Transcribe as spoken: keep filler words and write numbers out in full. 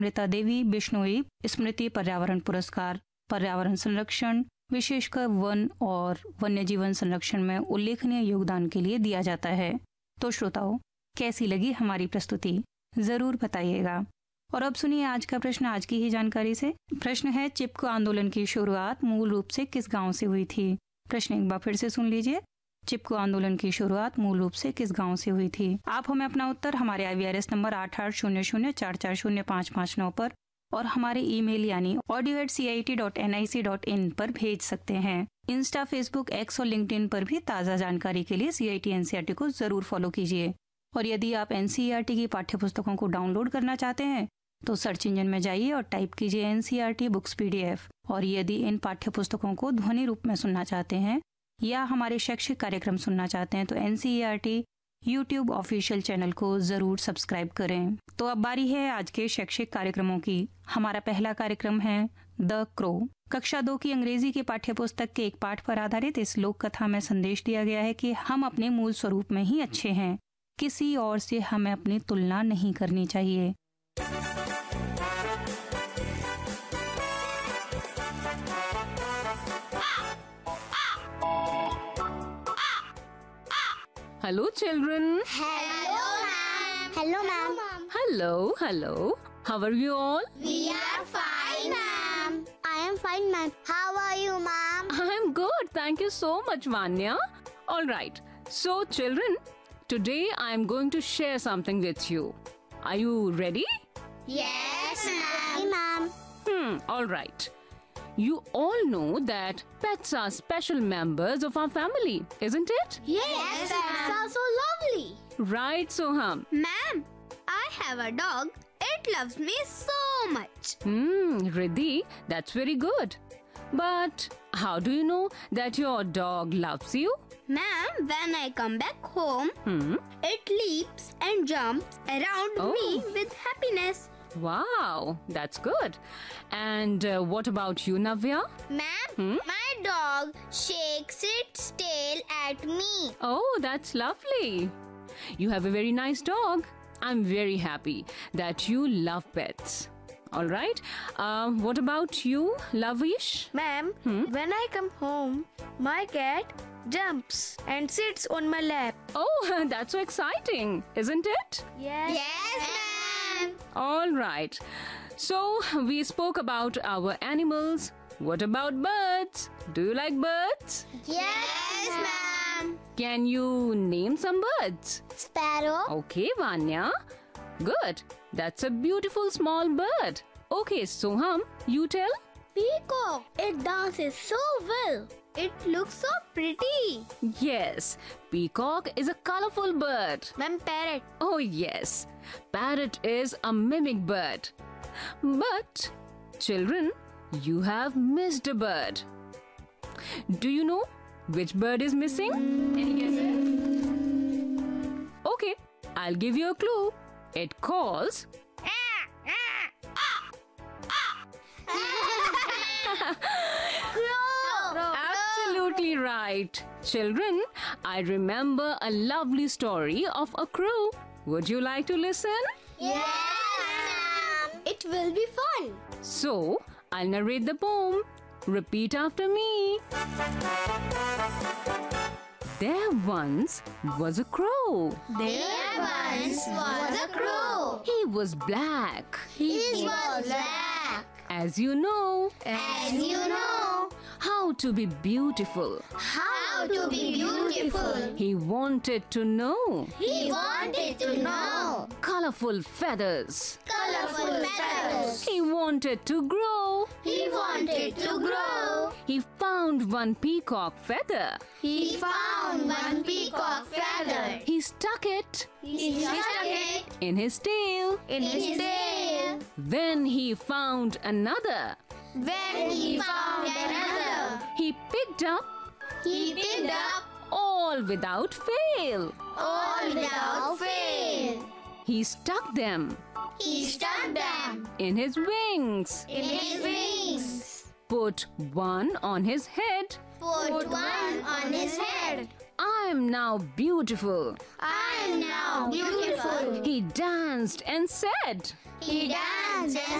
रीता देवी बिश्नोई स्मृति पर्यावरण पुरस्कार पर्यावरण संरक्षण विशेषकर वन और वन्य जीवन संरक्षण में उल्लेखनीय योगदान के लिए दिया जाता है। तो श्रोताओं, कैसी लगी हमारी प्रस्तुति जरूर बताइएगा। और अब सुनिए आज का प्रश्न आज की ही जानकारी से। प्रश्न है, चिपको आंदोलन की शुरुआत मूल रूप से किस गांव से हुई थी? प्रश्न एक बार फिर से सुन लीजिए। चिपको आंदोलन की शुरुआत मूल रूप से किस गांव से हुई थी? आप हमें अपना उत्तर हमारे आई वी आर एस नंबर आठ आठ शून्य शून्य चार चार शून्य पाँच पाँच नौ पर और हमारे ईमेल यानी audio eight C I T dot N I C dot in पर भेज सकते हैं। इंस्टा, फेसबुक, एक्स और लिंक्डइन पर भी ताज़ा जानकारी के लिए सी I T N C E R T को जरूर फॉलो कीजिए। और यदि आप N C E R T की पाठ्य पुस्तकों को डाउनलोड करना चाहते हैं तो सर्च इंजन में जाइए और टाइप कीजिए N C E R T books P D F. और यदि इन पाठ्य पुस्तकों को ध्वनि रूप में सुनना चाहते हैं या हमारे शैक्षिक कार्यक्रम सुनना चाहते हैं तो N C E R T YouTube official channel को जरूर सब्सक्राइब करें। तो अब बारी है आज के शैक्षिक कार्यक्रमों की। हमारा पहला कार्यक्रम है द क्रो। कक्षा दो की अंग्रेजी की पाठ्य पुस्तक के एक पाठ पर आधारित इस लोक कथा में संदेश दिया गया है कि हम अपने मूल स्वरूप में ही अच्छे हैं, किसी और से हमें अपनी तुलना नहीं करनी चाहिए। Hello, children. Hello, ma'am. Hello, ma'am. Hello, hello. How are you all? We are fine, ma'am. I am fine, ma'am. How are you, ma'am? I'm good. Thank you so much, Vanya. All right. So, children, today I'm going to share something with you. Are you ready? Yes, ma'am. ma'am. Hmm, all right. You all know that pets are special members of our family, isn't it? Yes, ma'am. Pets are so lovely. Right, Soham? Ma'am, I have a dog. It loves me so much. Hmm, Riddhi, that's very good. But how do you know that your dog loves you? Ma'am, when I come back home, Hmm? it leaps and jumps around Oh. me with happiness. Wow, that's good. And uh, what about you, Navya? Ma'am, my dog shakes its tail at me. Oh, that's lovely. You have a very nice dog. I'm very happy that you love pets. All right. Uh, what about you, Lavish? Ma'am, when I come home, my cat jumps and sits on my lap. Oh, that's so exciting, isn't it? Yes. Yes, ma'am. All right. So, we spoke about our animals. What about birds? Do you like birds? Yes, ma'am. Can you name some birds? Sparrow. Okay, Vanya. Good. That's a beautiful small bird. Okay, Soham, you tell. Peacock. It dances so well. It looks so pretty. Yes, peacock is a colorful bird. Ma'am, parrot. Oh, yes. Parrot is a mimic bird. But, children, you have missed a bird. Do you know which bird is missing? Any guesses? Okay, I'll give you a clue. It calls. Absolutely right. Children, I remember a lovely story of a crow. Would you like to listen? Yes, ma'am. It will be fun. So, I'll narrate the poem. Repeat after me. There once was a crow. There once was a crow. He was black. He was black. As you know, As you know, how to be beautiful. how to be beautiful. He wanted to know He wanted to know colorful feathers. colorful feathers. He wanted to grow. He wanted to grow. He found one peacock feather. He found one peacock feather. He stuck it He stuck it in his tail. in his tail. Then he found another. When he found another, He picked up he picked up all without fail. all without fail. He stuck them He stuck them in his wings. in his wings. Put one on his head. Put one on his head. I am now beautiful. I am now beautiful. He danced and said, He dances